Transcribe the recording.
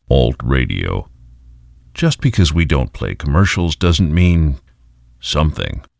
Alt Radio. Just because we don't play commercials doesn't mean something.